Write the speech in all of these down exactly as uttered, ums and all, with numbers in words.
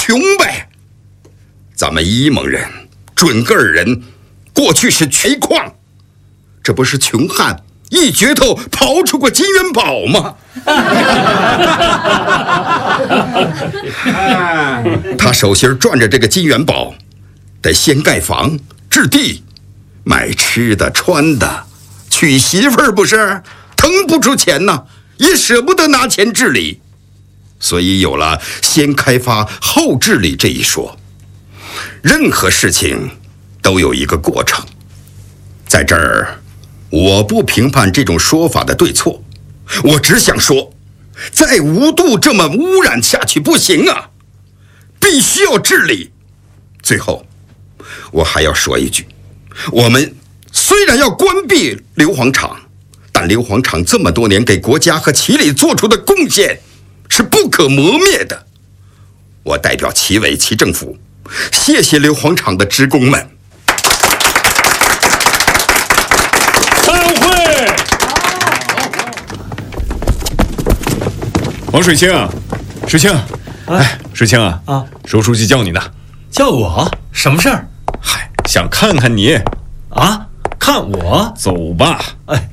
穷呗。咱们沂蒙人、准噶尔人过去是煤矿，这不是穷汉一镢头刨出过金元宝吗？他手心攥着这个金元宝，得先盖房、置地、买吃的、穿的，娶媳妇儿，不是腾不出钱呢，也舍不得拿钱治理，所以有了先开发后治理这一说。任何事情都有一个过程，在这儿我不评判这种说法的对错，我只想说，再无度这么污染下去不行啊，必须要治理。最后我还要说一句，我们虽然要关闭硫磺厂，但硫磺厂这么多年给国家和齐里做出的贡献是不可磨灭的。我代表齐委齐政府谢谢硫磺厂的职工们。 散会。王水清，水清，哎，水清啊，啊，周书记叫你呢。 叫我？什么事儿？ 嗨，想看看你。 啊？看我？ 走吧。 哎。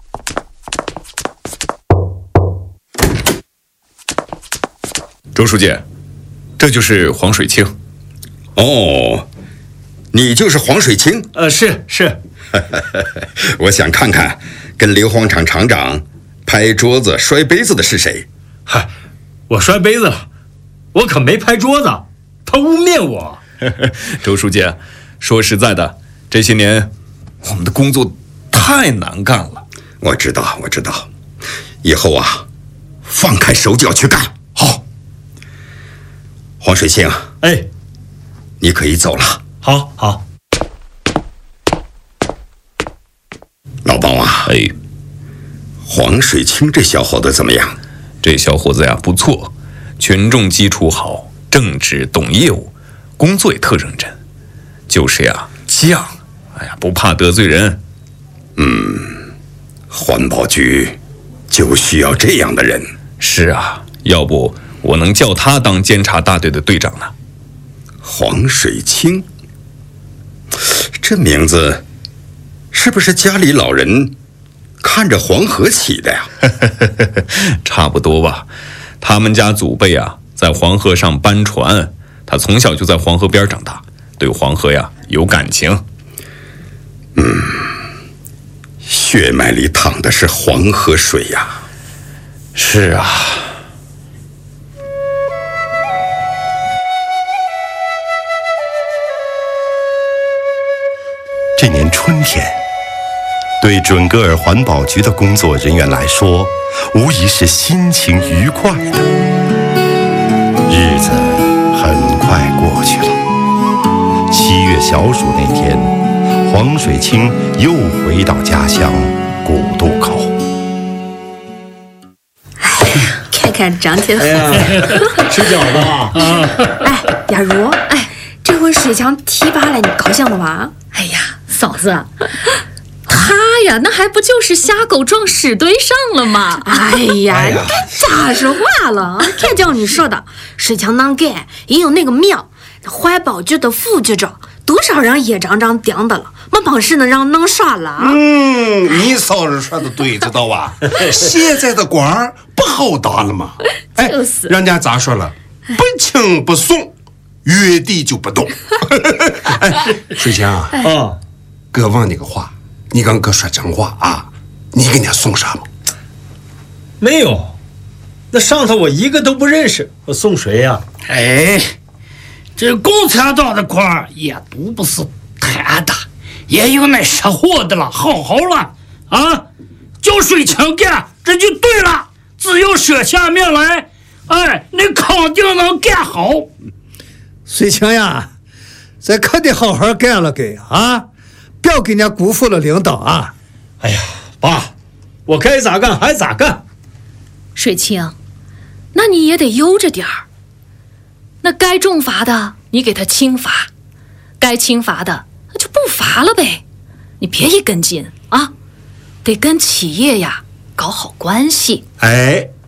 周书记，这就是黄水清。 哦，你就是黄水清？ 呃，是是。 我想看看跟硫磺厂厂长拍桌子摔杯子的是谁。 嗨，我摔杯子了，我可没拍桌子，他污蔑我。 周书记，说实在的，这些年我们的工作太难干了。 我知道，我知道，以后啊，放开手脚去干。好，黄水清， 哎， 你可以走了。 好，好。 老包啊， 哎， 黄水清这小伙子怎么样？ 这小伙子呀，不错，群众基础好，正直懂业务，工作也特认真，就是呀，犟，哎呀，不怕得罪人。 嗯，环保局就需要这样的人。 是啊，要不我能叫他当监察大队的队长呢。 黄水清，这名字是不是家里老人看着黄河起的呀？ 差不多吧，他们家祖辈啊，在黄河上搬船，他从小就在黄河边长大，对黄河呀有感情。 嗯，血脉里淌的是黄河水呀。 是啊。 这年春天，对准噶尔环保局的工作人员来说，无疑是心情愉快的。日子很快过去了。七月小暑那天，黄水清又回到家乡古渡口。 哎呀，看看张铁夫， 吃饺子啊！ 哎，亚茹，哎，这回水强提拔了，你高兴了吧？ 哎呀，嫂子。他呀，那还不就是瞎狗撞屎堆上了吗？ 哎呀，哎呀你看咋说话了？看叫你说的，水强能干，也有那个命。环保局的副局长，多少让叶长长顶的了，没本事呢让弄耍了。 嗯，你嫂子说的对，知道吧？现在的官不好当了嘛。哎， 就是， 人家咋说了？不轻不送，原地就不动。哎，水强啊， 啊， 哥问你个话。你跟哥说真话啊！你给人家送啥吗？ 没有，那上头我一个都不认识，我送谁呀、啊？ 哎，这共产党的官也都不是贪的，也有那识货的了，好好了啊，叫水清干这就对了，只要舍下命来，哎，你肯定能干好。 水清呀，咱可得好好干了给啊！不要给人家辜负了领导啊！ 哎呀，爸，我该咋干还咋干。 水清，那你也得悠着点儿。那该重罚的你给他轻罚，该轻罚的那就不罚了呗。你别一根筋啊，得跟企业呀搞好关系。 哎，